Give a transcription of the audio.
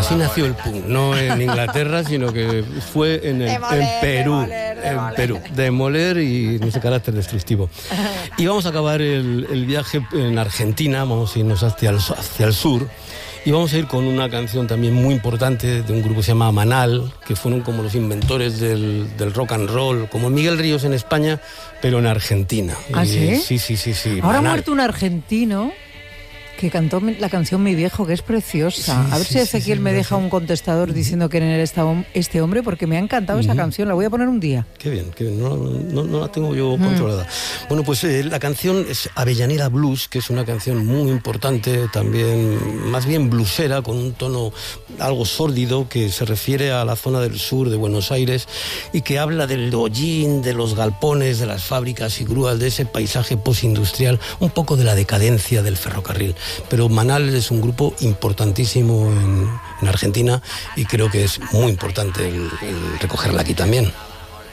Así nació el punk, no en Inglaterra, sino que fue en Perú. Demoler y ese carácter destructivo. Y vamos a acabar el viaje en Argentina, vamos a irnos hacia el sur. Y vamos a ir con una canción también muy importante de un grupo que se llama Manal, que fueron como los inventores del rock and roll, como Miguel Ríos en España, pero en Argentina. ¿Ah, sí? Sí. Ahora ha Manal. muerto un argentino que cantó la canción Mi Viejo, que es preciosa. A ver si Ezequiel me deja un contestador diciendo quién era este hombre, porque me ha encantado esa canción. La voy a poner un día. Qué bien. No la tengo yo controlada. Bueno, pues la canción es Avellaneda Blues, que es una canción muy importante, también más bien bluesera, con un tono algo sórdido, que se refiere a la zona del sur de Buenos Aires y que habla del hollín, de los galpones, de las fábricas y grúas, de ese paisaje postindustrial, un poco de la decadencia del ferrocarril. Pero Manal es un grupo importantísimo en Argentina y creo que es muy importante el recogerla aquí también.